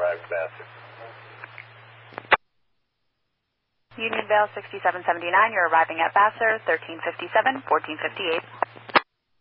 arrive at Vassar. Unionville 6779, you're arriving at Vassar, 1357, 1458.